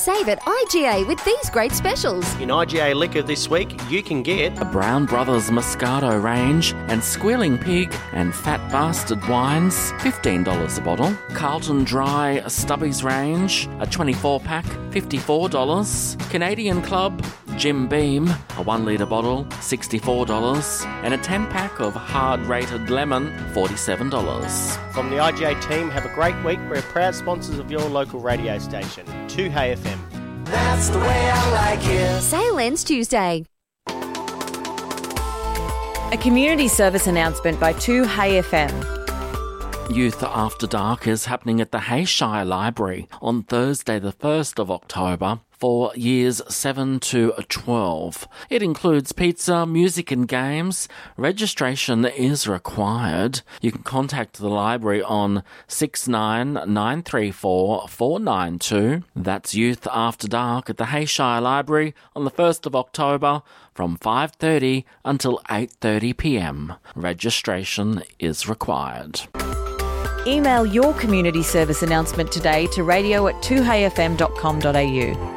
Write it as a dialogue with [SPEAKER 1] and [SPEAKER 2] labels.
[SPEAKER 1] Save at IGA with these great specials.
[SPEAKER 2] In IGA Liquor this week, you can get
[SPEAKER 3] a Brown Brothers Moscato range and Squealing Pig and Fat Bastard wines, $15 a bottle. Carlton Dry Stubbies range, a 24-pack, $54. Canadian Club Jim Beam, a 1 litre bottle, $64. And a 10-pack of Hard Rated Lemon, $47.
[SPEAKER 2] From the IGA team, have a great week. We're proud sponsors of your local radio station, 2Hey FM.
[SPEAKER 4] That's the way I like it.
[SPEAKER 1] Sale ends Tuesday.
[SPEAKER 5] A community service announcement by 2Hey FM.
[SPEAKER 3] Youth After Dark is happening at the Hayshire Library on Thursday the 1st of October for years 7 to 12. It includes pizza, music and games. Registration is required. You can contact the library on 69934 492. That's Youth After Dark at the Hayshire Library on the 1st of October from 5:30 until 8:30 p.m. Registration is required.
[SPEAKER 5] Email your community service announcement today to radio@2heyfm.com.au.